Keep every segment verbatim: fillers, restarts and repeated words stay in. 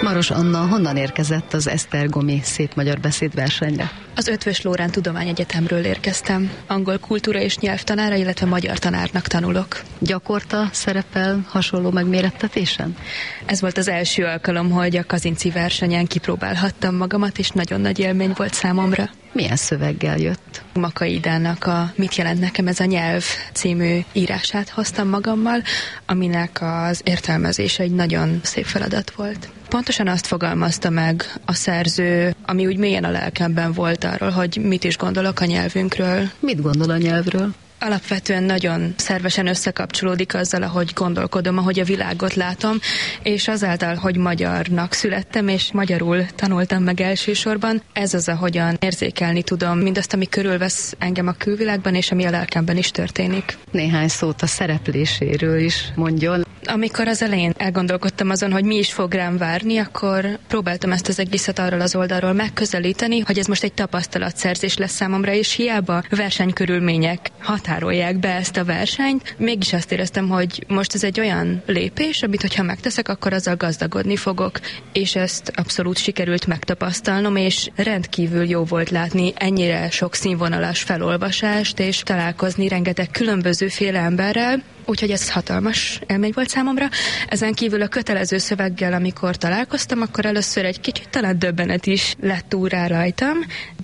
Maros Anna honnan érkezett az esztergomi szép magyar beszédversenyre? Az Eötvös Loránd Tudományegyetemről érkeztem. Angol kultúra és nyelvtanára, illetve magyar tanárnak tanulok. Gyakorta szerepel hasonló megmérettetésen? Ez volt az első alkalom, hogy a Kazinczy versenyen kipróbálhattam magamat, és nagyon nagy élmény volt számomra. Milyen szöveggel jött? Makai Idának a Mit jelent nekem ez a nyelv című írását hoztam magammal, aminek az értelmezése egy nagyon szép feladat volt. Pontosan azt fogalmazta meg a szerző, ami úgy mélyen a lelkemben volt arról, hogy mit is gondolok a nyelvünkről. Mit gondol a nyelvről? Alapvetően nagyon szervesen összekapcsolódik azzal, ahogy gondolkodom, ahogy a világot látom, és azáltal, hogy magyarnak születtem, és magyarul tanultam meg elsősorban, ez az, ahogyan érzékelni tudom mindazt, ami körülvesz engem a külvilágban, és ami a lelkemben is történik. Néhány szót a szerepléséről is mondjon. Amikor az elején elgondolkodtam azon, hogy mi is fog rám várni, akkor próbáltam ezt az egészet arról az oldalról megközelíteni, hogy ez most egy tapasztalatszerzés lesz számomra, és hiába versenykörülmények határolják be ezt a versenyt, mégis azt éreztem, hogy most ez egy olyan lépés, amit hogyha megteszek, akkor azzal gazdagodni fogok, és ezt abszolút sikerült megtapasztalnom, és rendkívül jó volt látni ennyire sok színvonalas felolvasást, és találkozni rengeteg különbözőféle emberrel, úgyhogy ez hatalmas élmény volt számomra. Ezen kívül a kötelező szöveggel, amikor találkoztam, akkor először egy kicsit talán döbbenet is lett úrrá rajtam,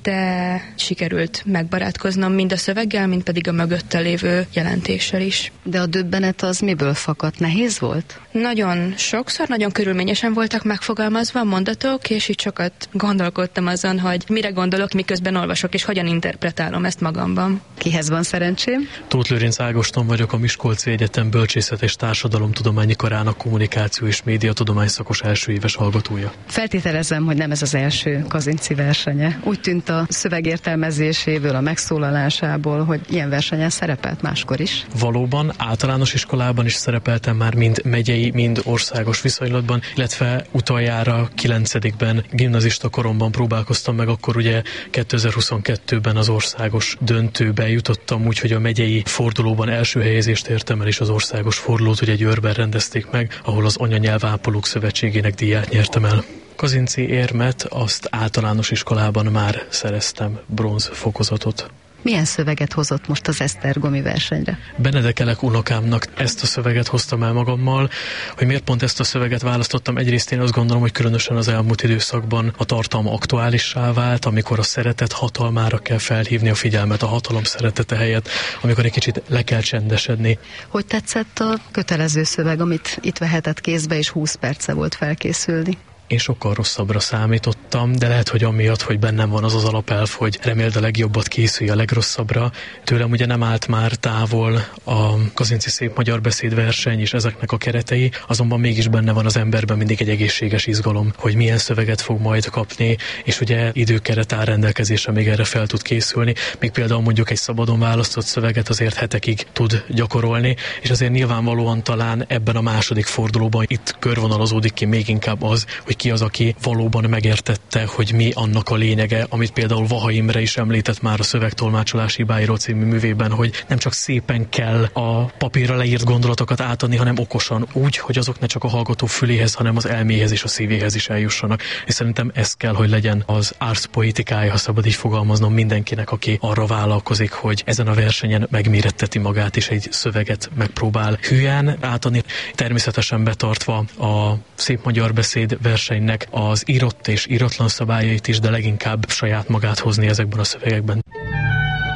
de sikerült megbarátkoznom mind a szöveggel, mind pedig a mögötte lévő jelentéssel is. De a döbbenet az miből fakadt? Nehéz volt? Nagyon sokszor, nagyon körülményesen voltak megfogalmazva a mondatok, és így sokat gondolkodtam azon, hogy mire gondolok, miközben olvasok, és hogyan interpretálom ezt magamban. Kihez van szerencsém? Tóth Lőrinc Ágoston vagyok, a Miskolci Egyetem Bölcsészet és Társadalomtudományi Karának kommunikáció és médiatudomány szakos első éves hallgatója. Feltételezem, hogy nem ez az első Kazinczy versenye. Úgy tűnt a szövegértelmezéséből, a megszólalásából, hogy ilyen versenyen szerepelt máskor is. Valóban általános iskolában is szerepeltem már mind megyei, mind országos viszonylatban, illetve utoljára kilencedikben gimnazista koromban próbálkoztam meg, akkor ugye kétezer-huszonkettőben az országos döntőbe jutottam, úgyhogy a megyei fordulóban első helyezést értem el, és az országos fordulót ugye Győrben rendezték meg, ahol az Anyanyelvápolók Szövetségének díját nyertem el. Kazinczy érmet azt általános iskolában már szereztem, bronz fokozatot. Milyen szöveget hozott most az esztergomi versenyre? Benedek Elek unokámnak ezt a szöveget hoztam el magammal. Hogy miért pont ezt a szöveget választottam? Egyrészt én azt gondolom, hogy különösen az elmúlt időszakban a tartalma aktuálissá vált, amikor a szeretet hatalmára kell felhívni a figyelmet, a hatalom szeretete helyett, amikor egy kicsit le kell csendesedni. Hogy tetszett a kötelező szöveg, amit itt vehetett kézbe, és húsz perce volt felkészülni? Én sokkal rosszabbra számítottam, de lehet, hogy amiatt, hogy bennem van az az alapelv, hogy reméld a legjobbat, készülj a legrosszabbra. Tőlem ugye nem állt már távol a Kazinczy szép magyar beszédverseny és ezeknek a keretei, azonban mégis benne van az emberben mindig egy egészséges izgalom, hogy milyen szöveget fog majd kapni, és ugye időkeret áll rendelkezésre, még erre fel tud készülni, még például mondjuk egy szabadon választott szöveget azért hetekig tud gyakorolni, és azért nyilvánvalóan talán ebben a második fordulóban itt körvonalazódik ki még inkább az, hogy ki az, aki valóban megértette, hogy mi annak a lényege, amit például Vaha Imre is említett már a Szövegtolmácsolás hibáiról című művében, hogy nem csak szépen kell a papírra leírt gondolatokat átadni, hanem okosan, úgy, hogy azok ne csak a hallgató füléhez, hanem az elméhez és a szívéhez is eljussanak. És szerintem ez kell, hogy legyen az árszpoetikája, ha szabad így fogalmaznom, mindenkinek, aki arra vállalkozik, hogy ezen a versenyen megméretteti magát, és egy szöveget megpróbál hülyen átadni, természetesen betartva a szép magyar beszéd versenynek az írott és íratlan szabályait is, de leginkább saját magát hozni ezekben a szövegekben.